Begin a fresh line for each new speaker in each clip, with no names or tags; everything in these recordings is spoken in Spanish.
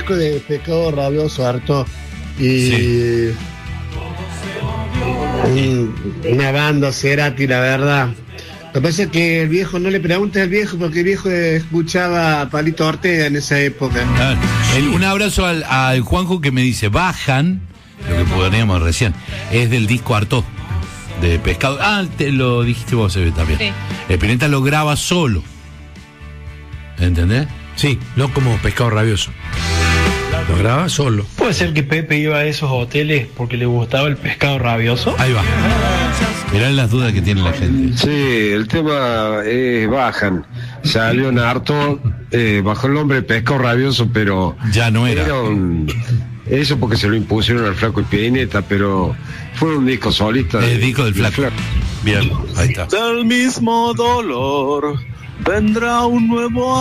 disco de Pescado Rabioso, harto. Y
Sí.
una banda, Cerati, la verdad. Lo que pasa es que el viejo, no le preguntes al viejo, porque el viejo escuchaba a Palito Ortega en esa época.
Ah, un abrazo al Juanjo que me dice, bajan, lo que poníamos recién, es del disco Harto, de Pescado. Ah, te lo dijiste vos, también.
Sí.
El Spinetta lo graba solo. ¿Entendés?
Sí, no como Pescado Rabioso. Lo graba solo.
¿Puede ser que Pepe iba a esos hoteles porque le gustaba el pescado rabioso?
Ahí va. Mirá las dudas que tiene la gente.
Sí, el tema es bajan. Salió en harto, bajo el nombre de Pescado Rabioso, pero
Ya no era.
eso porque se lo impusieron al Flaco Spinetta, pero fue un disco solista.
El disco del Flaco. Bien, ahí está.
Del mismo dolor vendrá un nuevo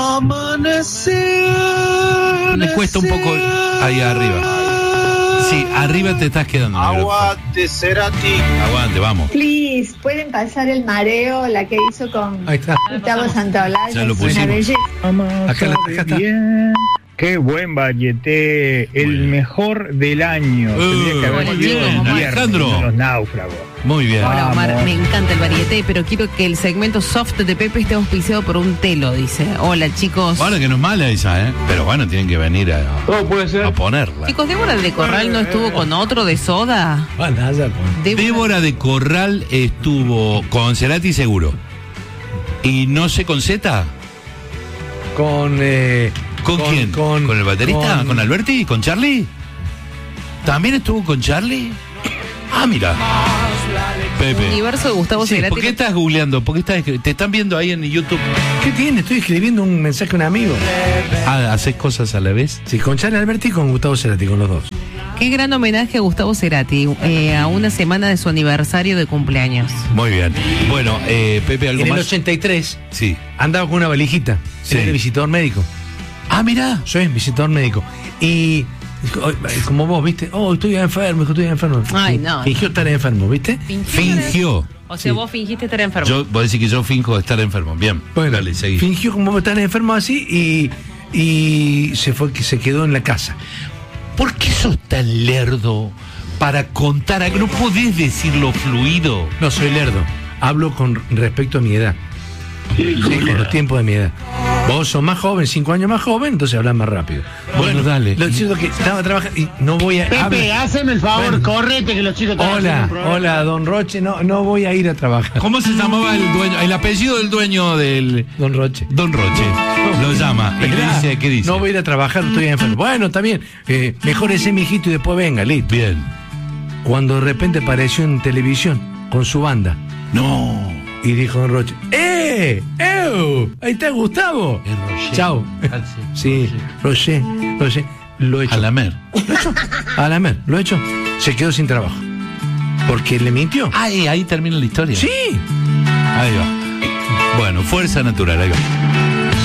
amanecer.
Me cuesta un poco ahí arriba. Sí, arriba te estás quedando.
Aguante, Cerati.
Aguante, vamos.
Please, ¿pueden pasar el mareo, la que hizo con
Ahí está.
Gustavo Santaolalla?
Ya lo
Es una
pusimos.
belleza.
Acá está.
Qué buen Valleté, el mejor del año. Tendría que haber
muy
sido
bien,
el viernes,
Alejandro.
Los náufragos.
Muy bien.
Hola Omar, me encanta el varieté, pero quiero que el segmento soft de Pepe esté auspiciado por un telo, dice. Hola chicos.
Bueno, que no es mala esa, ¿eh? Pero bueno, tienen que venir a ponerla.
Chicos, Débora de Corral no estuvo con otro de soda.
Débora de Corral estuvo con Cerati seguro. Y no sé con Z.
¿Con
quién? ¿Con el baterista? ¿Con Alberti? ¿Con Charlie? ¿También estuvo con Charlie? Ah, mira. Pepe.
Universo de Gustavo
Sí,
Cerati.
¿por qué estás googleando? ¿Por qué te están viendo ahí en YouTube?
¿Qué tiene? Estoy escribiendo un mensaje a un amigo.
Ah, ¿haces cosas a la vez?
Sí, con Charlie Alberti y con Gustavo Cerati, con los dos.
Qué gran homenaje a Gustavo Cerati, a una semana de su aniversario de cumpleaños.
Muy bien. Bueno, Pepe, ¿algo
En el
más?
83
Sí.
andaba con una valijita.
Sí.
Era de visitador médico.
Ah, mira.
Soy visitador médico. Y como vos, ¿viste? Oh, estoy enfermo, estoy enfermo.
Ay, no.
Fingió estar enfermo, ¿viste?
Fingió.
O sea, vos fingiste estar enfermo.
Vos decís que yo finjo estar enfermo. Bien.
Bueno,
Dale, seguí.
fingió como estar enfermo así y se quedó en la casa.
¿Por qué sos tan lerdo para contar algo? No podés decirlo fluido.
No soy lerdo. Hablo con respecto a mi edad. Sí, con los tiempos de mi edad. Vos sos más joven, 5 años más joven, entonces hablas más rápido.
Bueno, dale.
Lo cierto es que estaba trabajando y no voy a.
Pepe, hazme el favor, correte, que los chicos están haciendo un programa.
Hola, don Roche, no voy a ir a trabajar.
¿Cómo se llamaba el dueño? El apellido del dueño del...
Don Roche.
Don Roche. Lo llama. Y le dice, ¿qué dice?
No voy a ir a trabajar, estoy enfermo. Bueno, está bien. Mejor ese mijito y después venga, listo.
Bien.
Cuando de repente apareció en televisión con su banda.
No.
Y dijo don Roche, ahí está Gustavo.
Es Roger.
Chao. Sí, Roger. Lo he hecho.
Alamer.
Alamer, lo he hecho. Se quedó sin trabajo. Porque le mintió.
Ahí termina la historia.
Sí.
Ahí va. Bueno, fuerza natural, ahí va.